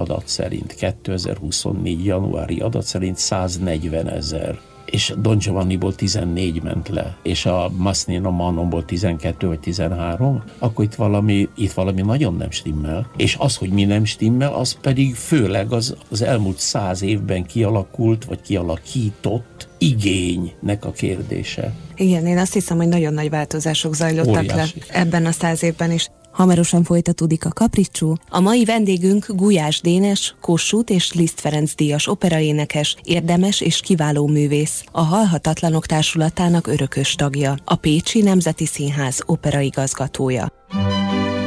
adat szerint, 2024 januári adat szerint 140 000. És Don Giovanniból 14 ment le, és a Masnino Manonból 12 vagy 13, akkor itt valami nagyon nem stimmel. És az, hogy mi nem stimmel, az pedig főleg az elmúlt 100 évben kialakult, vagy kialakított igénynek a kérdése. Igen, én azt hiszem, hogy nagyon nagy változások zajlottak le ebben a 100 évben is. Hamarosan folytatódik a Kapricsó. A mai vendégünk Gulyás Dénes, Kossuth és Liszt Ferenc díjas operaénekes, érdemes és kiváló művész, a Halhatatlanok Társulatának örökös tagja, a Pécsi Nemzeti Színház operaigazgatója.